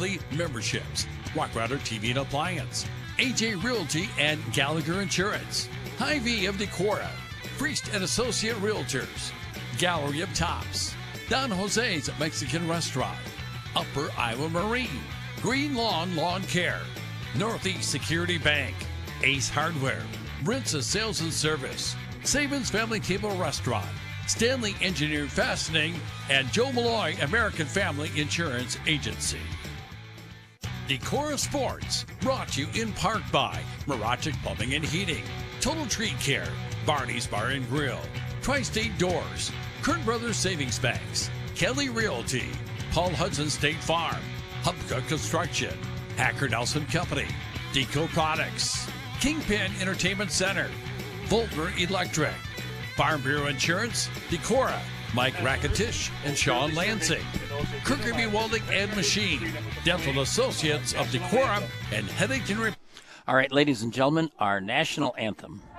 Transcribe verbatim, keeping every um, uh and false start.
Family Memberships, Rock Router T V and Appliance, A J Realty and Gallagher Insurance, Hy-Vee of Decorah, Priest and Associate Realtors, Gallery of Tops, Don Jose's Mexican Restaurant, Upper Iowa Marine, Green Lawn Lawn Care, Northeast Security Bank, Ace Hardware, Rinsa Sales and Service, Sabins Family Table Restaurant, Stanley Engineering Fastening, and Joe Malloy American Family Insurance Agency. Decorah Sports, brought to you in part by Mirachik Plumbing and Heating, Total Tree Care, Barney's Bar and Grill, Tri-State Doors, Kern Brothers Savings Banks, Kelly Realty, Paul Hudson State Farm, Hubka Construction, Hacker Nelson Company, Deco Products, Kingpin Entertainment Center, Voltner Electric, Farm Bureau Insurance, Decorah, Mike Raketish and Sean Lansing, Kirkby Welding and Machine, Dental Associates of Decorah, and Headache and Rep- All right, ladies and gentlemen, our national anthem.